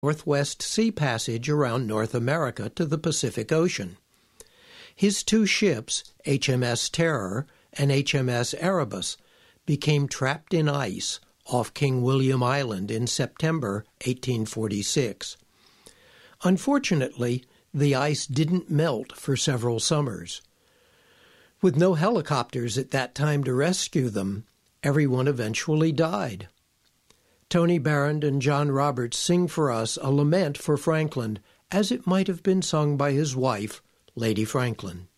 Northwest Sea Passage around North America to the Pacific Ocean. His two ships, HMS Terror and HMS Erebus, became trapped in ice off King William Island in September 1846. Unfortunately, the ice didn't melt for several summers. With no helicopters at that time to rescue them, everyone eventually died. Tony Barrand and John Roberts sing for us a lament for Franklin, as it might have been sung by his wife, Lady Franklin.